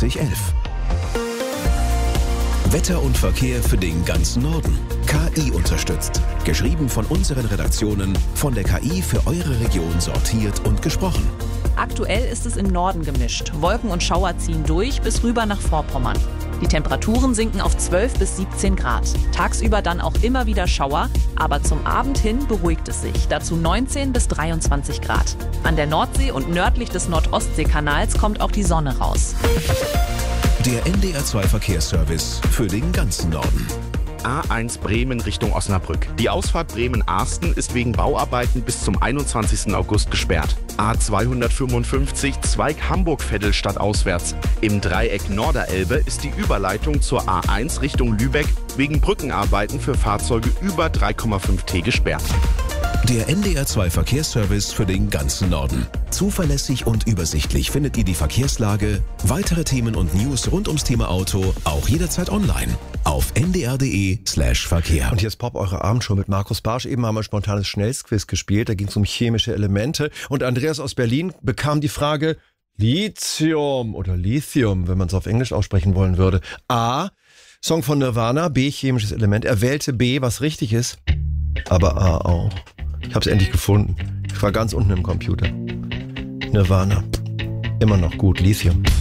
2011. Wetter und Verkehr für den ganzen Norden. KI unterstützt. Geschrieben von unseren Redaktionen, von der KI für eure Region sortiert und gesprochen. Aktuell ist es im Norden gemischt. Wolken und Schauer ziehen durch bis rüber nach Vorpommern. Die Temperaturen sinken auf 12 bis 17 Grad. Tagsüber dann auch immer wieder Schauer, aber zum Abend hin beruhigt es sich. Dazu 19 bis 23 Grad. An der Nordsee und nördlich des Nord-Ostsee-Kanals kommt auch die Sonne raus. Der NDR2 Verkehrsservice für den ganzen Norden. A1 Bremen Richtung Osnabrück. Die Ausfahrt Bremen-Arsten ist wegen Bauarbeiten bis zum 21. August gesperrt. A255 Zweig Hamburg-Veddel stadtauswärts. Im Dreieck Norderelbe ist die Überleitung zur A1 Richtung Lübeck wegen Brückenarbeiten für Fahrzeuge über 3,5 T gesperrt. Der NDR2 Verkehrsservice für den ganzen Norden. Zuverlässig und übersichtlich findet ihr die Verkehrslage, weitere Themen und News rund ums Thema Auto auch jederzeit online auf ndr.de/Verkehr. Und hier ist Pop, eure Abendshow mit Markus Barsch. Eben haben wir ein spontanes Schnellsquiz gespielt. Da ging es um chemische Elemente. Und Andreas aus Berlin bekam die Frage Lithium oder Lithium, wenn man es auf Englisch aussprechen wollen würde. A, Song von Nirvana, B, chemisches Element. Er wählte B, was richtig ist, aber A auch. Ich habe es endlich gefunden. Ich war ganz unten im Computer. Nirvana. Immer noch gut. Lithium.